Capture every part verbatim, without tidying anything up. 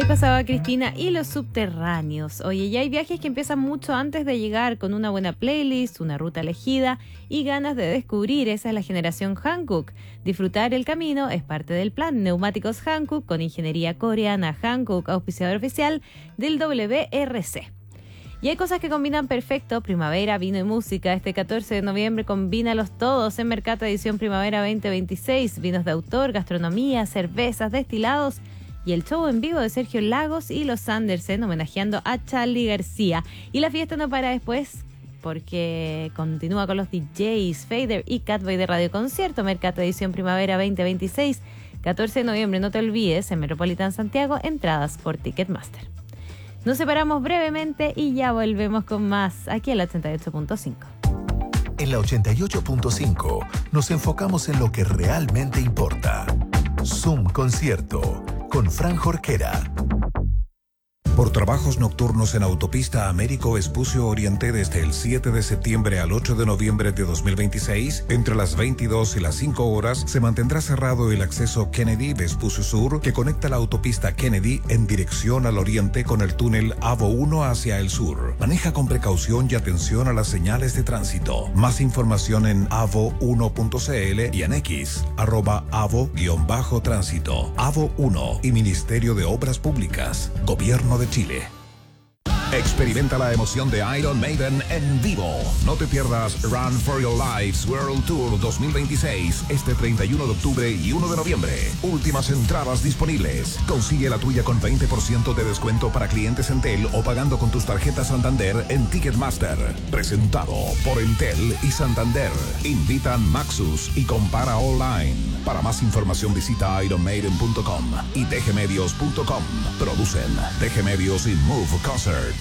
Ahí pasaba Cristina y los subterráneos. Oye, ya hay viajes que empiezan mucho antes de llegar, con una buena playlist, una ruta elegida y ganas de descubrir. Esa es la generación Hankook. Disfrutar el camino es parte del plan. Neumáticos Hankook con ingeniería coreana. Hankook, auspiciador oficial del W R C. Y hay cosas que combinan perfecto: primavera, vino y música. Este catorce de noviembre combínalos todos en Mercato Edición Primavera veinte veintiséis. Vinos de autor, gastronomía, cervezas, destilados y el show en vivo de Sergio Lagos y los Andersen homenajeando a Charly García. Y la fiesta no para después, porque continúa con los D Js Fader y Catboy de Radio Concierto. Mercato Edición Primavera veinte veintiséis, catorce de noviembre, no te olvides, en Metropolitan Santiago, entradas por Ticketmaster. Nos separamos brevemente y ya volvemos con más aquí en la ochenta y ocho punto cinco. En la ochenta y ocho punto cinco nos enfocamos en lo que realmente importa. Zoom Concierto con Fran Jorquera. Por trabajos nocturnos en Autopista Américo Vespucio Oriente desde el siete de septiembre al ocho de noviembre de dos mil veintiséis, entre las veintidós y las cinco horas, se mantendrá cerrado el acceso Kennedy Vespucio Sur, que conecta la autopista Kennedy en dirección al oriente con el túnel AVO uno hacia el sur. Maneja con precaución y atención a las señales de tránsito. Más información en avo uno punto c l y en X, arroba avo-tránsito. AVO uno y Ministerio de Obras Públicas, Gobierno de Chile. Experimenta la emoción de Iron Maiden en vivo. No te pierdas Run for Your Lives World Tour dos mil veitisseis este treinta y uno de octubre y uno de noviembre. Últimas entradas disponibles. Consigue la tuya con veinte por ciento de descuento para clientes Entel o pagando con tus tarjetas Santander en Ticketmaster. Presentado por Entel y Santander. Invitan Maxus y Compara Online. Para más información visita iron maiden punto com y d g medios punto com. Producen D G Medios y Move Concert.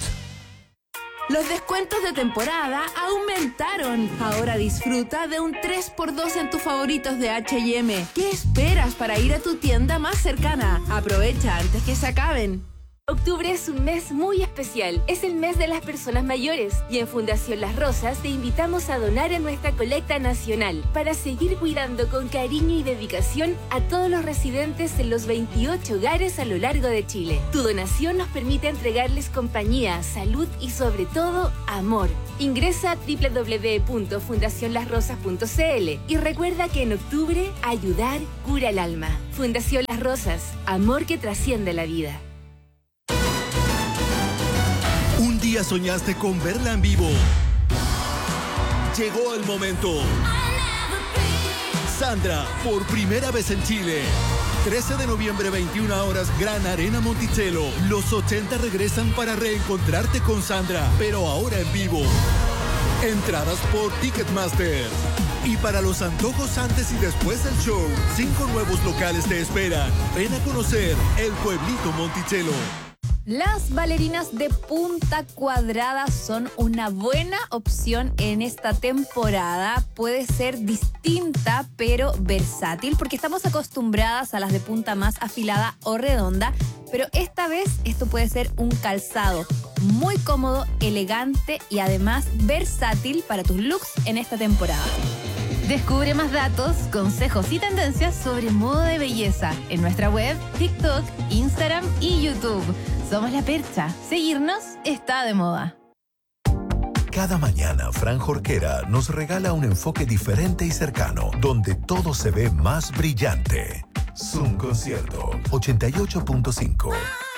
Los descuentos de temporada aumentaron. Ahora disfruta de un tres por dos en tus favoritos de H y M. ¿Qué esperas para ir a tu tienda más cercana? Aprovecha antes que se acaben. Octubre es un mes muy especial. Es el mes de las personas mayores y en Fundación Las Rosas te invitamos a donar en nuestra colecta nacional para seguir cuidando con cariño y dedicación a todos los residentes en los veintiocho hogares a lo largo de Chile. Tu donación nos permite entregarles compañía, salud y sobre todo amor. Ingresa a doble u doble u doble u punto fundación las rosas punto c l y recuerda que en octubre ayudar cura el alma. Fundación Las Rosas, amor que trasciende la vida. Un día soñaste con verla en vivo. Llegó el momento. Sandra, por primera vez en Chile. trece de noviembre, veintiuna horas, Gran Arena Monticello. Los ochenta regresan para reencontrarte con Sandra, pero ahora en vivo. Entradas por Ticketmaster. Y para los antojos antes y después del show, cinco nuevos locales te esperan. Ven a conocer el Pueblito Monticello. Las bailarinas de Punta Cuadrada son una buena opción en esta temporada. Puede ser distinta, pero versátil, porque estamos acostumbradas a las de punta más afilada o redonda, pero esta vez esto puede ser un calzado muy cómodo, elegante y además versátil para tus looks en esta temporada. Descubre más datos, consejos y tendencias sobre moda de belleza en nuestra web, TikTok, Instagram y YouTube. Somos La Percha. Seguirnos está de moda. Cada mañana, Fran Jorquera nos regala un enfoque diferente y cercano, donde todo se ve más brillante. Zoom Concierto ochenta y ocho punto cinco.